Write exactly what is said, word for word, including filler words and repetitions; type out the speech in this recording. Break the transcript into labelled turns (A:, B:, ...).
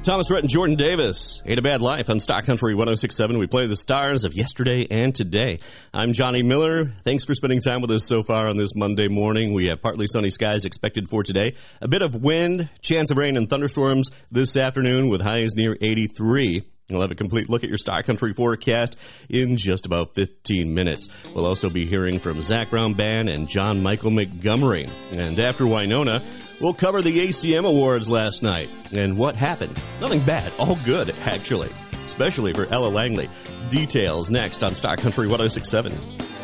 A: Thomas Rhett and Jordan Davis, Ain't a Bad Life on Stock Country one oh six point seven. We play the stars of yesterday and today. I'm Johnny Miller. Thanks for spending time with us so far on this Monday morning. We have partly sunny skies expected for today. A bit of wind, chance of rain and thunderstorms this afternoon with highs near eighty-three. We'll have a complete look at your Stock Country forecast in just about fifteen minutes. We'll also be hearing from Zach Brown Band and John Michael Montgomery. And after Winona, we'll cover the A C M Awards last night. And what happened? Nothing bad. All good, actually. Especially for Ella Langley. Details next on Stock Country one oh six point seven.